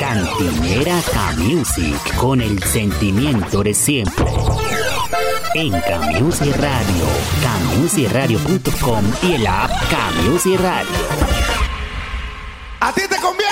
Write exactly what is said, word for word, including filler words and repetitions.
Cantinera K-Music, con el sentimiento de siempre. En K-Music Radio, K Music Radio punto com y el app K-Music Radio. A ti te conviene.